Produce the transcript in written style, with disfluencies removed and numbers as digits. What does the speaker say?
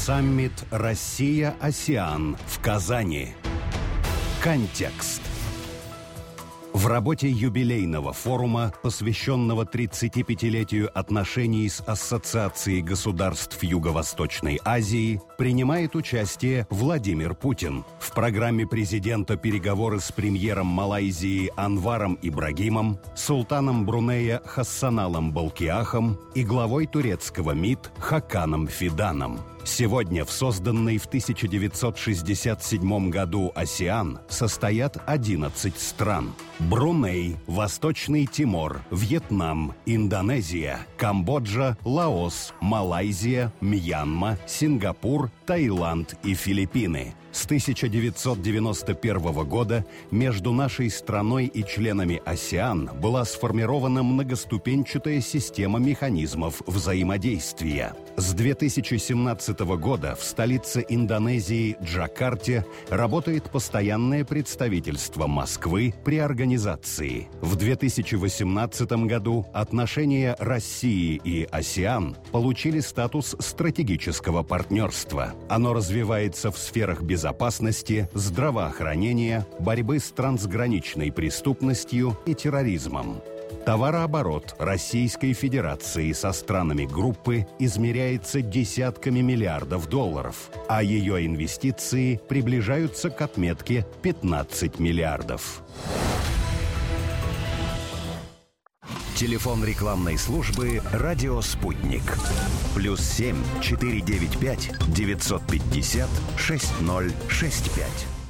Саммит «Россия-АСЕАН» в Казани. Контекст. В работе юбилейного форума, посвященного 35-летию отношений с Ассоциацией государств Юго-Восточной Азии, принимает участие Владимир Путин. В программе президента переговоры с премьером Малайзии Анваром Ибрагимом, султаном Брунея Хассаналом Болкиахом и главой турецкого МИД Хаканом Фиданом. Сегодня в созданной в 1967 году АСЕАН состоят 11 стран. Бруней, Восточный Тимор, Вьетнам, Индонезия, Камбоджа, Лаос, Малайзия, Мьянма, Сингапур, Таиланд и Филиппины. С 1991 года между нашей страной и членами АСЕАН была сформирована многоступенчатая система механизмов взаимодействия. С 2017 года в столице Индонезии Джакарте работает постоянное представительство Москвы при организации. В 2018 году отношения России и АСЕАН получили статус стратегического партнерства. Оно развивается в сферах безопасности, здравоохранения, борьбы с трансграничной преступностью и терроризмом. Товарооборот Российской Федерации со странами группы измеряется десятками миллиардов долларов, а ее инвестиции приближаются к отметке 15 миллиардов. Телефон рекламной службы «Радио Спутник». +7 495 950 6065.